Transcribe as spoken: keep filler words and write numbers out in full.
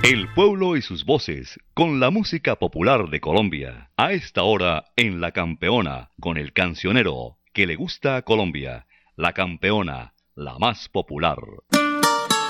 El pueblo y sus voces, con la música popular de Colombia. A esta hora, en La Campeona, con el cancionero que le gusta a Colombia. La Campeona, la más popular.